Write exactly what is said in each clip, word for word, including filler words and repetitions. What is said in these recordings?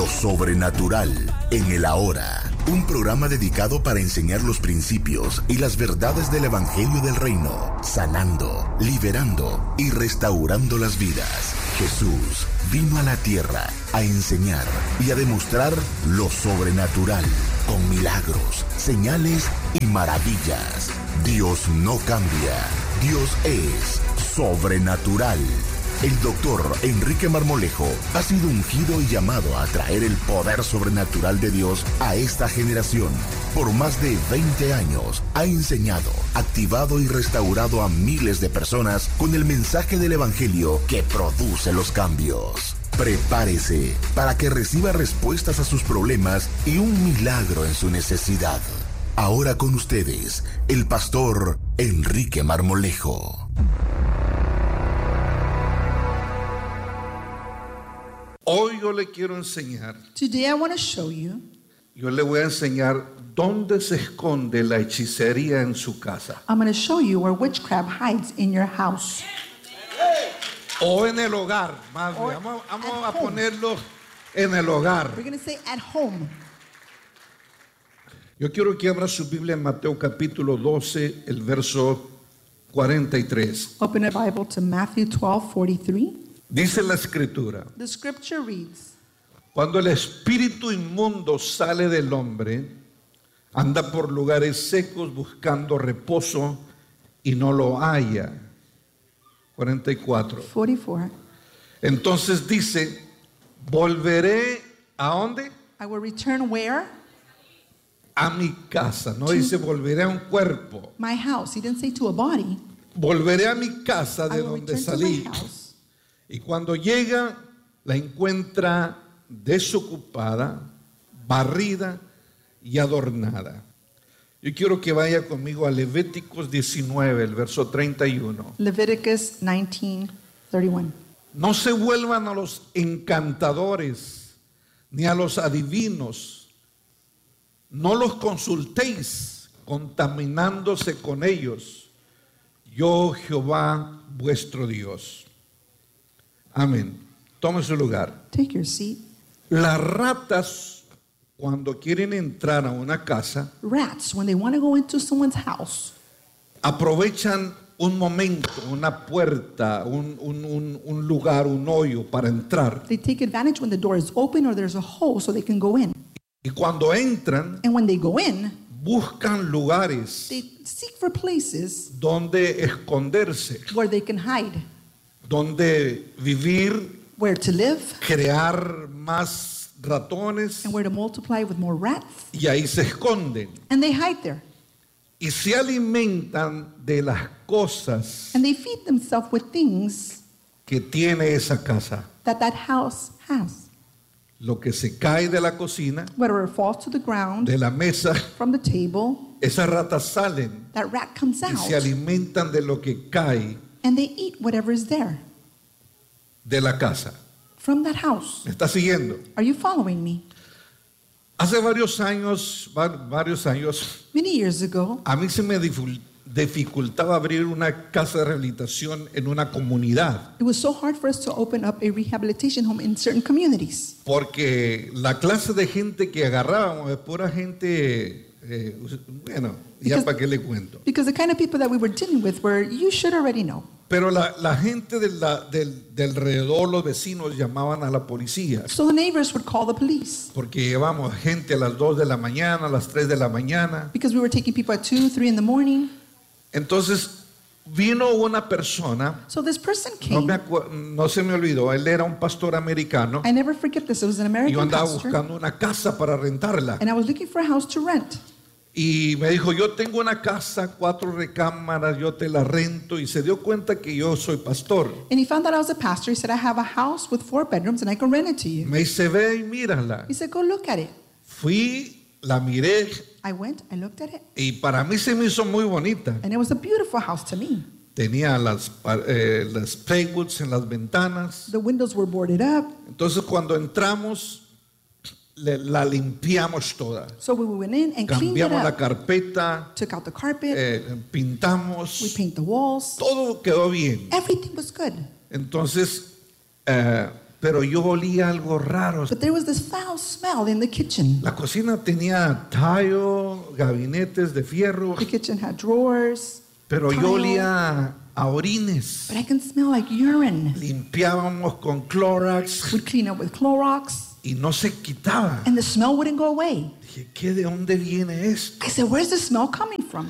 Lo sobrenatural en el ahora. Un programa dedicado para enseñar los principios y las verdades del Evangelio del Reino, sanando, liberando y restaurando las vidas. Jesús vino a la tierra a enseñar y a demostrar lo sobrenatural con milagros, señales y maravillas. Dios no cambia. Dios es sobrenatural. El doctor Enrique Marmolejo ha sido ungido y llamado a traer el poder sobrenatural de Dios a esta generación. Por más de veinte años ha enseñado, activado y restaurado a miles de personas con el mensaje del Evangelio que produce los cambios. Prepárese para que reciba respuestas a sus problemas y un milagro en su necesidad. Ahora con ustedes, el pastor Enrique Marmolejo. Hoy yo le quiero enseñar. Today I want to show you. Yo le voy a enseñar dónde se esconde la hechicería en su casa. I'm going to show you where witchcraft hides in your house. O en el hogar, más bien. Vamos, vamos a ponerlo en el hogar. We're going to say at home. Yo quiero que abra su Biblia en Mateo capítulo doce, el verso cuarenta y tres. Open a Bible to Matthew twelve forty-three. Dice la escritura: The scripture reads, cuando el espíritu inmundo sale del hombre, anda por lugares secos buscando reposo y no lo halla. cuarenta y cuatro. forty-four. Entonces dice: volveré ¿a dónde? I will return where? A mi casa. No dice volveré a un cuerpo. My house. He didn't say to a body. Volveré a mi casa I de will donde return to salí. my house. Y cuando llega, la encuentra desocupada, barrida y adornada. Yo quiero que vaya conmigo a Levíticos diecinueve, el verso treinta y uno. Leviticus nineteen thirty-one. No se vuelvan a los encantadores ni a los adivinos. No los consultéis contaminándose con ellos. Yo, Jehová, vuestro Dios. Amén. Tome su lugar. Take your seat. Las ratas, cuando quieren entrar a una casa, Rats, when they want to go into someone's house, aprovechan un momento, una puerta, un, un, un, un lugar, un hoyo para entrar. they take advantage when the door is open or there's a hole so they can go in. Y cuando entran, And when they go in, buscan lugares they seek for places donde esconderse, where they can hide, donde vivir, where to live, crear más ratones, and where to multiply with more rats. y ahí se esconden. And they hide there. Y se alimentan de las cosas And they feed themselves with things que tiene esa casa. that that house has. Lo que se cae de la cocina, Whatever falls to the ground, de la mesa, from the table, esas ratas salen that rat comes y out. se alimentan de lo que cae And they eat whatever is there de la casa. from that house. ¿Me está siguiendo? Are you following me? Hace varios años, va- varios años, Many years ago, a mí se me diful- dificultaba abrir una casa de rehabilitación en una comunidad, it was so hard for us to open up a rehabilitation home in certain communities porque la clase de gente que agarrábamos es pura gente, eh, bueno, ya Because- para qué le cuento. because the kind of people that we were dealing with were, you should already know. Pero la, la gente de la- del, de alrededor, los vecinos, llamaban a la policía. So the neighbors would call the police Porque llevamos gente a las dos de la mañana, a las tres de la mañana. because we were taking people at two, three in the morning. Entonces vino una persona, So this person no, came. me acu- no se me olvidó, él era un pastor americano. I never forget this. It was an Y yo American andaba pastor, buscando una casa para rentarla. and I was looking for a house to rent. Y me dijo, yo tengo una casa, cuatro recámaras, yo te la rento. Y se dio cuenta que yo soy pastor. And he found out I was a pastor. He said, I have a house with four bedrooms, and I can rent it to you. Me dice, ve y mírala. He said, go look at it. Fui, la miré I went, I looked at it, y para mí se me hizo muy bonita. and it was a beautiful house to me. Tenía las, pa- eh, las playwoods en las ventanas. The windows were boarded up. Entonces cuando entramos, le- la limpiamos toda. So we went in and cleaned it Cambiamos la up, carpeta, took out the carpet, eh, we pintamos, paint the walls. todo quedó bien. Everything was good. Entonces, eh, pero yo olía algo raro. But there was this foul smell in the kitchen. La cocina tenía tallo, gabinetes de fierro, The kitchen had drawers, pero yo tile, olía a orines. but I can smell like urine. Limpiábamos con Clorox Would clean up with Clorox, y no se quitaba. and the smell wouldn't go away. Dije, ¿qué, de dónde viene esto? I said, where's the smell coming from?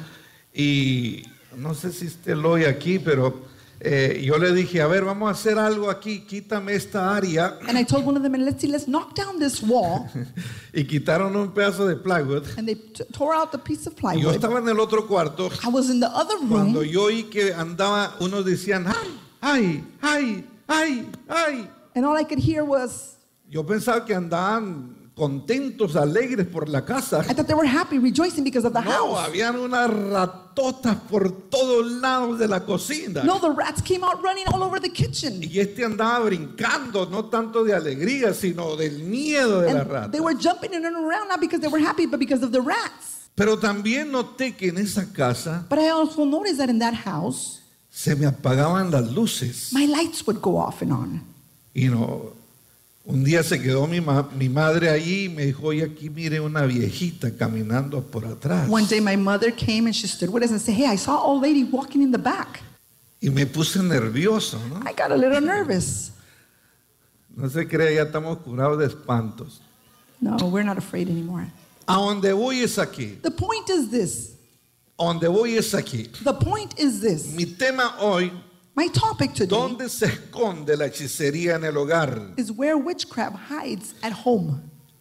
Y no sé si usted lo oye aquí, pero eh, yo le dije, a ver, vamos a hacer algo aquí, quítame esta área. And I told one of them, and let's see, let's knock down this wall. Y quitaron un pedazo de plywood. And they t- tore out the piece of Y yo plywood. estaba en el otro cuarto. I was in the other Cuando room, yo oí que andaba, unos decían, ay, ay, ay, ay. and all I could hear was, Yo pensaba que andaban contentos, alegres por la casa. I thought they were happy, rejoicing because of the No, house. habían unas ratotas por todos lados de la cocina. No, the rats came out running all over the kitchen. Y este andaba brincando, no tanto de alegría, sino del miedo de la And rata. they were jumping in and around, not because they were happy, but because of the rats. Pero también noté que en esa casa But I also noticed that in that house, se me apagaban las luces. my lights would go off and on. Y no, un día se quedó mi, ma- mi madre allí y me dijo, oye, aquí mire una viejita caminando por atrás. One day my mother came and she stood with us and said, hey, I saw an old lady walking in the back. Y me puse nervioso, ¿no? I got a little nervous. No se crea, ya estamos curados de espantos. No, we're not afraid anymore. A donde voy es aquí. The point is this. A donde voy es aquí. The point is this. Mi tema hoy, My topic today ¿dónde se esconde la hechicería en el hogar? is where witchcraft hides at home.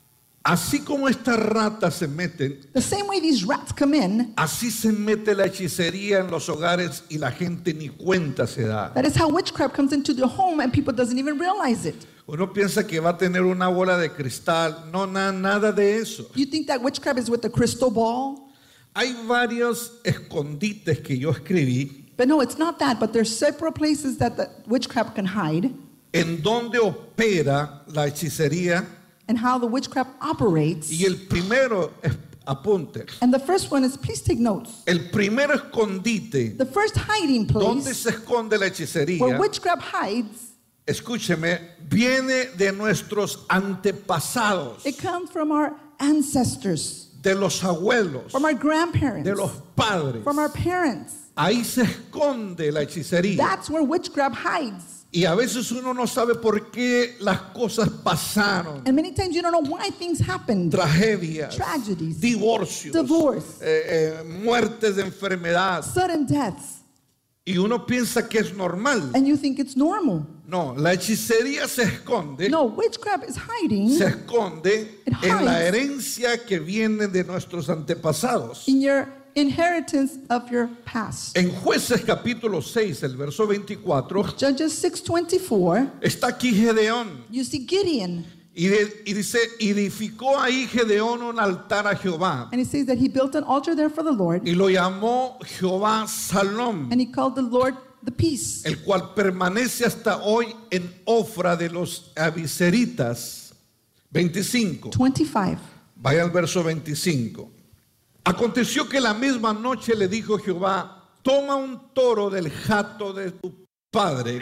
Así como estas ratas se meten, The same way these rats come in, así se mete la hechicería en los hogares y la gente ni cuenta se da. that is how witchcraft comes into the home and people doesn't even realize it. Uno piensa que va a tener una bola de cristal. No, na- nada de eso. You think that witchcraft is with the crystal ball? Hay varios escondites que yo escribí But no, it's not that. But there's several places that the witchcraft can hide en donde opera la hechicería. and how the witchcraft operates. Y el primero, es- apunte, And the first one is, please take notes. el primer escondite The first hiding donde place se esconde la where hechicería, witchcraft hides, escúcheme, viene de nuestros antepasados, it comes from our ancestors, de los abuelos, from our grandparents, de los padres. from our parents. Ahí se esconde la hechicería. That's where witchcraft hides. Y a veces uno no sabe por qué las cosas pasaron. And many times you don't know why things happened. Tragedias, Tragedies, divorcios, divorce, eh, eh, muertes de enfermedad. sudden deaths. Y uno piensa que es normal. And you think it's normal. No, la hechicería se esconde, No, witchcraft is hiding se esconde It en la hides. herencia que viene de nuestros antepasados. in your inheritance of your past. En Jueces capítulo seis, el verso veinticuatro, Judges six twenty-four, está aquí Gedeón. you see Gideon, Y, de- y dice, edificó ahí Gedeón un altar a Jehová. and it says that he built an altar there for the Lord, Y lo llamó Jehová Salom, and he called the Lord the peace, el cual permanece hasta hoy en Ofra de los Abiseritas. veinticinco. twenty-five. Vaya al verso veinticinco. Aconteció que la misma noche le dijo Jehová, toma un toro del jato de tu padre,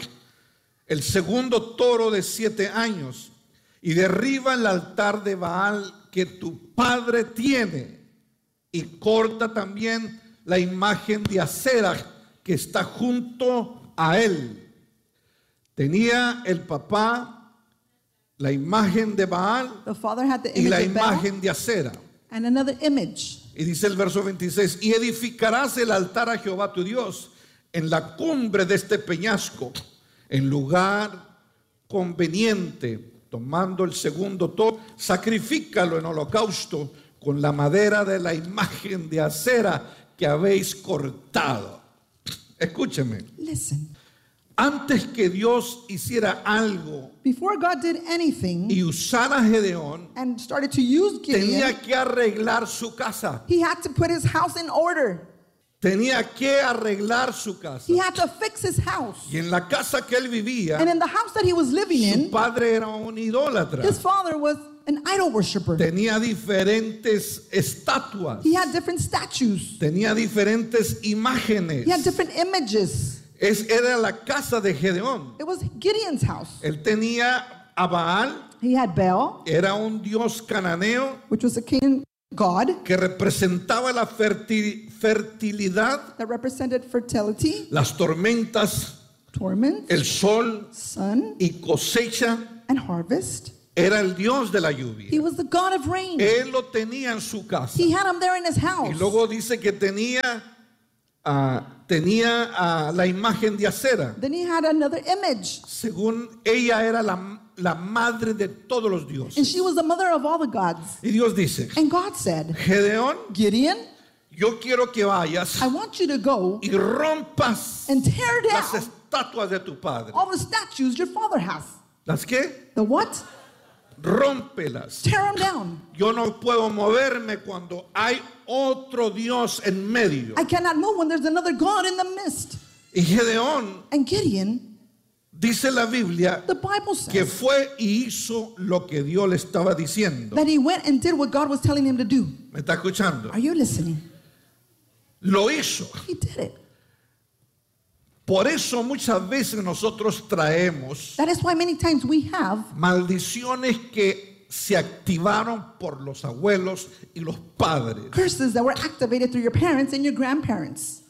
el segundo toro de siete años, y derriba el altar de Baal que tu padre tiene, y corta también la imagen de Acera que está junto a él. Tenía el papá la imagen de Baal The father had the y image la of Baal imagen de Acera. and another image. Y dice el verso veintiséis, y edificarás el altar a Jehová tu Dios en la cumbre de este peñasco, en lugar conveniente, tomando el segundo toro, sacrifícalo en holocausto con la madera de la imagen de acera que habéis cortado. Escúcheme, Listen, antes que Dios hiciera algo before God did anything y usara a Gedeón, and started to use Gideon, tenía que arreglar su casa. he had to put his house in order. Tenía que arreglar su casa. He had to fix his house. Y en la casa que él vivía, And in the house that he was living su in, padre era un idólatra. his father was an idol worshiper. Tenía diferentes estatuas. He had different statues. Tenía diferentes imágenes. He had different images. Es, era la casa de Gedeón. It was Gideon's house. Él tenía a Baal, He had Baal, era un dios cananeo which was a king god que representaba la ferti- fertilidad, that represented fertility, las tormentas, torment, el sol sun, y cosecha. and harvest. Era el dios de la He lluvia. was the god of rain. Él lo tenía en su casa. He had him there in his Y house. luego dice que tenía, ah, tenía ah, la imagen de Acera. Then he had another image, Según ella era la, la madre de todos los and dioses. she was the mother of all the gods. Y Dios dice, And God said, Gedeón, Gideon, yo quiero que vayas I want you to go y rompas and tear las down estatuas de tu padre. all the statues your father has. ¿Las qué? The what? Rómpelas. Tear them down. Yo no puedo moverme cuando hay otro Dios en medio. I cannot move when there's another God in the midst. Y Gedeón, And Gideon, dice la Biblia, the Bible que says fue y hizo lo que Dios le estaba diciendo. that he went and did what God was telling him to do. ¿Me está escuchando? Are you listening? Lo hizo. He did it. Por eso muchas veces nosotros traemos That is why many times we have maldiciones que se activaron por los abuelos y los padres. curses that were activated through your parents and your grandparents.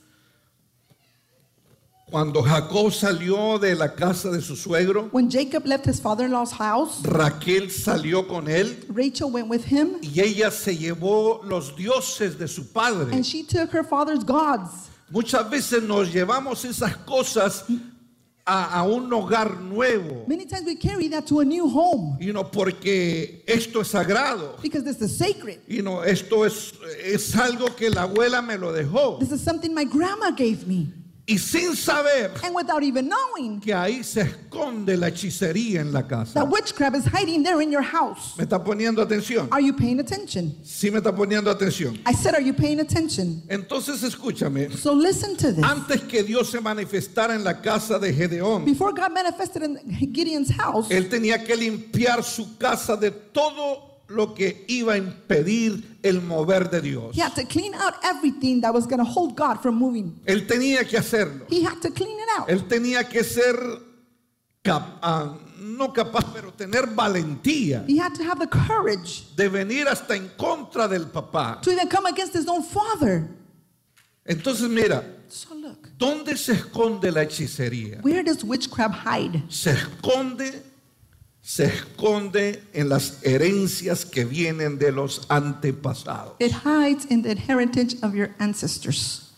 Cuando Jacob salió de la casa de su suegro, When Jacob left his father-in-law's house, Raquel salió con él Rachel went with him, y ella se llevó los dioses de su padre. and she took her father's gods. Muchas veces nos llevamos esas cosas a, a un hogar nuevo, Many times we carry that to a new home y no porque esto es sagrado, because this is sacred. y no esto es, es algo que la abuela me lo dejó, This is something my grandma gave me. y sin saber And without even knowing que ahí se esconde la hechicería en la casa. that witchcraft is hiding there in your house. ¿Me está poniendo atención? Are you paying attention? Sí me está poniendo atención. I said, are you paying attention? Entonces escúchame, So listen to this. antes que Dios se manifestara en la casa de Gedeón, Before God manifested in Gideon's house, él tenía que limpiar su casa de todo lo que iba a impedir el mover de Dios. he had to clean out everything that was going to hold God from moving. Él tenía que hacerlo. He had to clean it out. Él tenía que ser cap- ah, no capaz, pero tener valentía He had to have the courage de venir hasta en contra del papá. to even come against his own father. Entonces mira, So look, ¿dónde se esconde la hechicería? where does witchcraft hide? Se esconde, se esconde en las herencias que vienen de los antepasados. It hides in the heritage of your ancestors.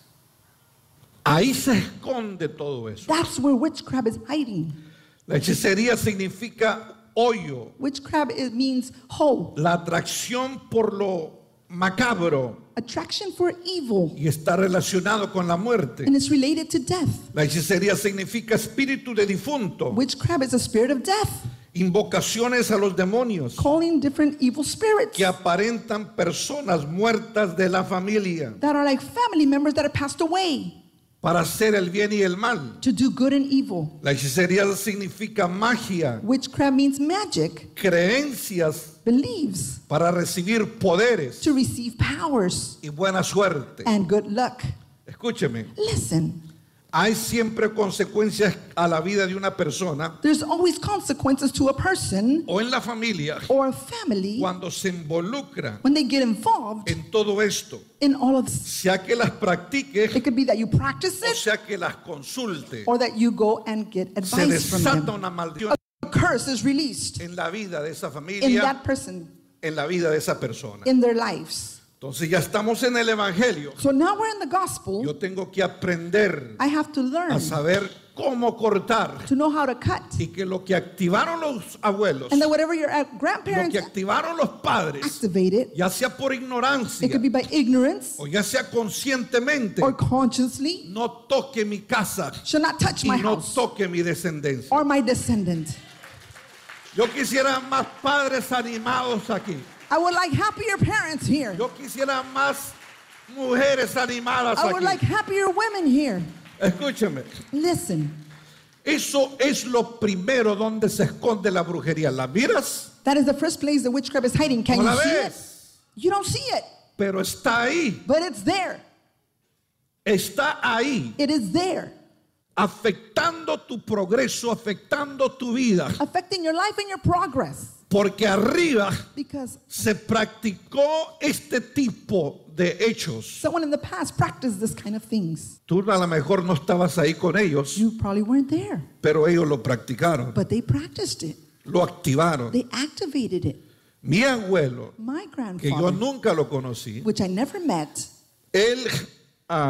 Ahí se esconde todo eso. That's where witchcraft is hiding. La hechicería significa hoyo, Witchcraft, it means hole, la atracción por lo macabro, attraction for evil, y está relacionado con la muerte. and it's related to death. La hechicería significa espíritu de difunto, Witchcraft is a spirit of death, invocaciones a los demonios calling different evil spirits que aparentan personas muertas de la familia that are like family members that have passed away para hacer el bien y el mal. to do good and evil. La hechicería significa magia, Witchcraft means magic, creencias beliefs, para recibir poderes to receive powers y buena suerte. and good luck. Escúcheme, Listen, hay siempre consecuencias a la vida de una persona there's always consequences to a person o en la familia or a family cuando se involucra when they get involved en todo esto, in all of this. sea que las practique It could be that you practice o it sea que las consulte. or that you go and get Se advice from desata them. una maldición A curse is released en la vida de esa in familia, that person, en la vida de esa persona. in their lives. Entonces ya estamos en el evangelio. So now we're in the gospel. Yo tengo que aprender I have to learn a saber cómo cortar, to know how to cut. y que lo que activaron los abuelos, And that whatever your uh, lo grandparents que activaron los padres, activated, ya sea por ignorancia it could be by ignorance o ya sea conscientemente, or consciously, no toque mi casa shall not touch y my no house toque mi descendencia. or my descendant. Yo quisiera más padres animados aquí. I would like happier parents here. Yo quisiera más mujeres animadas I would like aquí. happier women here. Escúcheme, Listen, eso es lo primero donde se esconde la brujería. ¿La miras? that is the first place the witchcraft is hiding. Can ¿No you la see it? ves? You don't see it, Pero está ahí, but it's there. está ahí. It is there. afectando tu progreso, afectando tu vida. affecting your life and your progress. Porque arriba Because se practicó este tipo de hechos. someone in the past practiced this kind of things. Tú a lo mejor no estabas ahí con ellos, You probably weren't there, pero ellos lo practicaron, but they practiced it. lo activaron. They activated it. Mi abuelo, My que yo grandfather, nunca lo conocí, which I never met, él ah,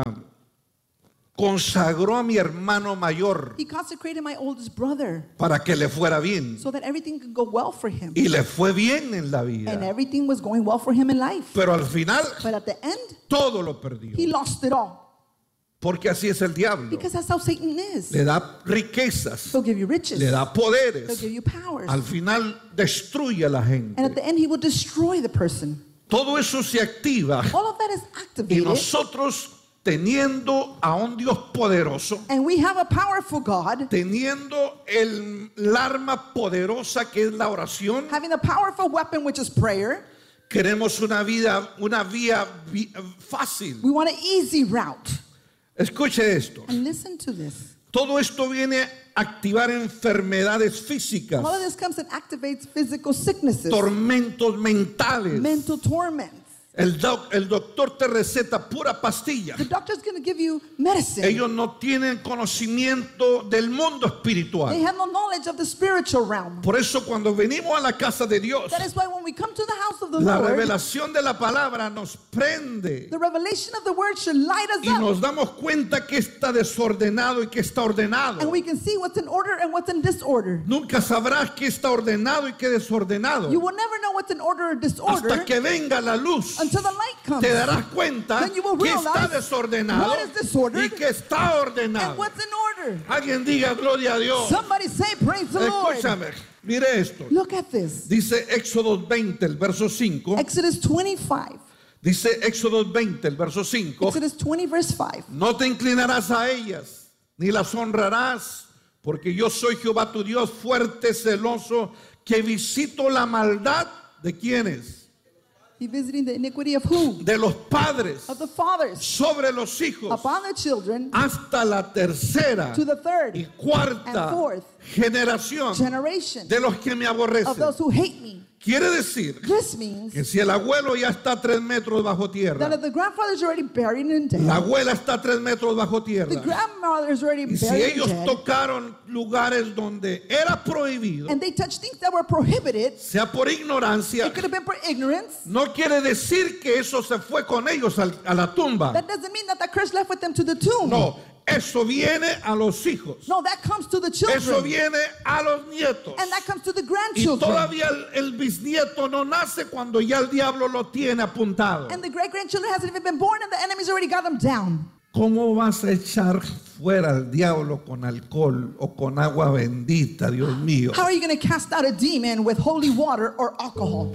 consagró a mi hermano mayor he consecrated my oldest brother para que le fuera bien. so that everything could go well for him. Y le fue bien en la And vida. everything was going well for him in life. Pero al final But at the end, todo lo perdió. he lost it all. Porque así es el diablo. Because that's how Satan is. Le da riquezas, He'll give you riches. le da He'll poderes. give you powers. Al final destruye a la And at gente. the end, he will destroy the person. Todo eso se activa All of that is y activated. nosotros teniendo a un Dios poderoso, And we have a powerful God, teniendo el, el arma poderosa que es la oración, having a powerful weapon, which is prayer. queremos una vida, una vía vi- fácil. We want an easy route. Escuche esto. And listen to this. Todo esto viene a activar enfermedades físicas, All of this comes and activates physical sicknesses, tormentos mentales. mental torments. El, doc- el doctor te receta pura pastilla. The doctor's going to give you medicine. Ellos no tienen conocimiento del mundo They espiritual. have no knowledge of the spiritual realm. Por eso cuando venimos a la casa de Dios, That is why when we come to the house of the la Lord, revelación de la palabra nos prende the revelation of the word should light us y up. nos damos cuenta que está desordenado y que está ordenado. And we can see what's in order and what's in disorder. Nunca sabrás que está ordenado y que desordenado You will never know what's in order or disorder hasta que venga la luz. until the light comes. Te darás cuenta Then you will que está realize desordenado what is disordered y que está and ordenado. what's in order. Alguien diga gloria a Dios. Somebody say praise the Lord. Escúchame, mire esto. Look at this. Dice Éxodo veinte, el verso cinco. Exodus twenty-five. Dice Éxodo veinte, el verso cinco. Exodus twenty verse five. No te inclinarás a ellas, ni las honrarás, porque yo soy Jehová tu Dios, fuerte, celoso, que visito la maldad de quienes, He visiting the iniquity of who? de los padres, Of the fathers sobre los hijos, upon the children hasta la tercera to the third y cuarta and fourth generación generation de los que me of aborrecen. those who hate me. Quiere decir This means que si el abuelo ya está a tres metros bajo that tierra, if the grandfather is already buried in death, la abuela está a tres metros bajo the tierra, grandmother is already y si buried in ellos dead, tocaron lugares donde era prohibido, and they touch things that were prohibited, sea por ignorancia, it could have been for ignorance. no quiere decir que eso se fue con ellos al- a la tumba. That doesn't mean that the curse left with them to the tomb. No, eso viene a los hijos. No, that comes to the Eso children. viene a los nietos. And that comes to the Y grandchildren. todavía el, el bisnieto no nace cuando ya el diablo lo tiene apuntado. And the great grandchildren hasn't even been born, and the enemy's already got them down. ¿Cómo vas a echar fuera al diablo con alcohol o con agua bendita, Dios mío? How are you going to cast out a demon with holy water or alcohol?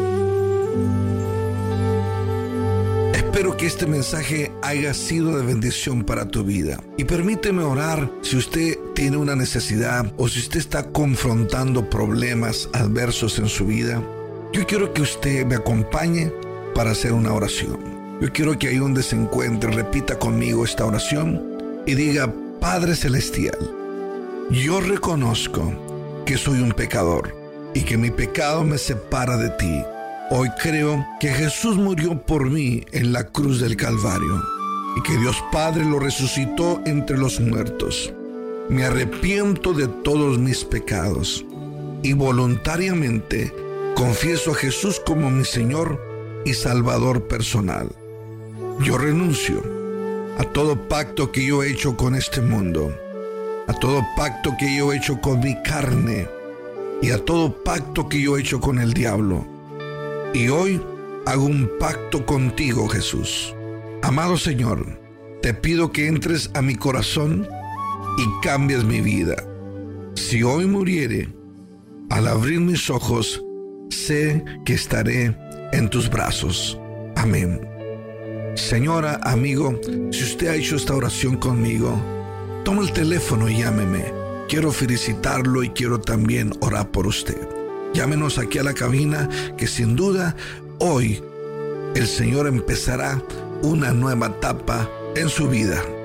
Espero que este mensaje haya sido de bendición para tu vida. Y permíteme orar si usted tiene una necesidad o si usted está confrontando problemas adversos en su vida. Yo quiero que usted me acompañe para hacer una oración. Yo quiero que ahí donde se encuentre repita conmigo esta oración y diga: Padre Celestial, yo reconozco que soy un pecador y que mi pecado me separa de ti. Hoy creo que Jesús murió por mí en la cruz del Calvario y que Dios Padre lo resucitó entre los muertos. Me arrepiento de todos mis pecados y voluntariamente confieso a Jesús como mi Señor y Salvador personal. Yo renuncio a todo pacto que yo he hecho con este mundo, a todo pacto que yo he hecho con mi carne y a todo pacto que yo he hecho con el diablo. Y hoy hago un pacto contigo, Jesús. Amado Señor, te pido que entres a mi corazón y cambies mi vida. Si hoy muriere, al abrir mis ojos, sé que estaré en tus brazos. Amén. Señora, amigo, si usted ha hecho esta oración conmigo, toma el teléfono y llámeme. Quiero felicitarlo y quiero también orar por usted. Llámenos aquí a la cabina, que sin duda hoy el Señor empezará una nueva etapa en su vida.